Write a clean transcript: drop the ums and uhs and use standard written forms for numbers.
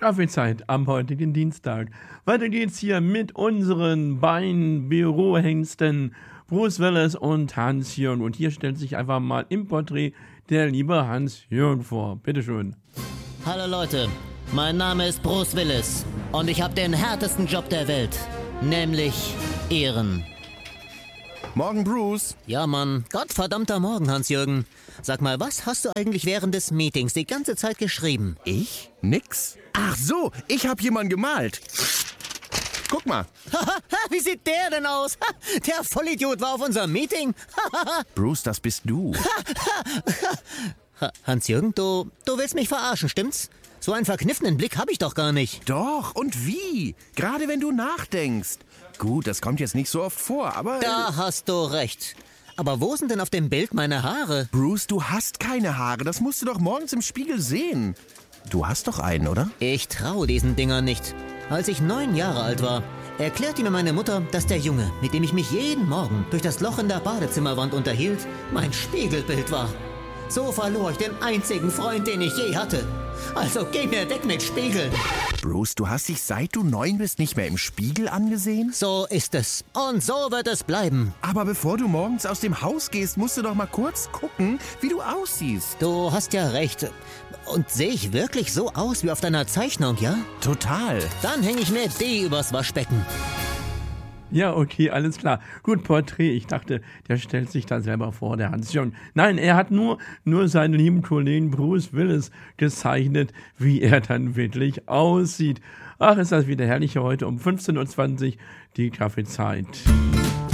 Kaffeezeit am heutigen Dienstag. Weiter geht's hier mit unseren beiden Bürohengsten Bruce Willis und Hans-Jürgen. Und hier stellt sich einfach mal im Porträt der liebe Hans-Jürgen vor. Bitteschön. Hallo Leute, mein Name ist Bruce Willis und ich habe den härtesten Job der Welt, nämlich Ehren. Morgen, Bruce. Ja, Mann. Gottverdammter Morgen, Hans-Jürgen. Sag mal, was hast du eigentlich während des Meetings die ganze Zeit geschrieben? Ich? Nix. Ach so, ich hab jemanden gemalt. Guck mal. Wie sieht der denn aus? Der Vollidiot war auf unserem Meeting. Bruce, das bist du. Hans-Jürgen, du willst mich verarschen, stimmt's? So einen verkniffenen Blick habe ich doch gar nicht. Doch, und wie? Gerade wenn du nachdenkst. Gut, das kommt jetzt nicht so oft vor, aber... Da hast du recht. Aber wo sind denn auf dem Bild meine Haare? Bruce, du hast keine Haare. Das musst du doch morgens im Spiegel sehen. Du hast doch einen, oder? Ich traue diesen Dingern nicht. Als ich 9 Jahre alt war, erklärte mir meine Mutter, dass der Junge, mit dem ich mich jeden Morgen durch das Loch in der Badezimmerwand unterhielt, mein Spiegelbild war. So verlor ich den einzigen Freund, den ich je hatte. Also geh mir weg mit Spiegel. Bruce, du hast dich seit du 9 bist nicht mehr im Spiegel angesehen? So ist es. Und so wird es bleiben. Aber bevor du morgens aus dem Haus gehst, musst du doch mal kurz gucken, wie du aussiehst. Du hast ja recht. Und sehe ich wirklich so aus wie auf deiner Zeichnung, ja? Total. Dann hänge ich mir die übers Waschbecken. Ja, okay, alles klar. Gut, Porträt. Ich dachte, der stellt sich da selber vor, der Hans-Jürgen. Nein, er hat nur seinen lieben Kollegen Bruce Willis gezeichnet, wie er dann wirklich aussieht. Ach, ist das wieder herrlich hier heute um 15.20 Uhr, die Kaffeezeit.